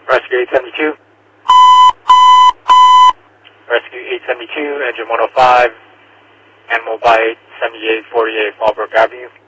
Rescue 872. Rescue 872, engine 105, animal bite 7848 Fallbrook Avenue.